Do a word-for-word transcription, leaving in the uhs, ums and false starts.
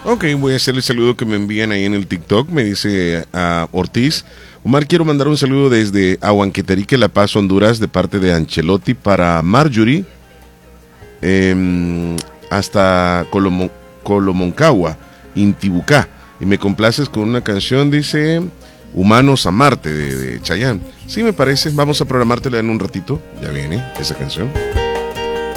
Ok, voy a hacer el saludo que me envían ahí en el TikTok. Me dice a Ortiz. Omar, quiero mandar un saludo desde Aguanqueterique, La Paz, Honduras, de parte de Ancelotti para Marjorie, eh, hasta Colomon, Colomoncagua, Intibucá. Y me complaces con una canción, dice, Humanos a Marte, de, de Chayanne. Sí, me parece. Vamos a programártela en un ratito. Ya viene esa canción.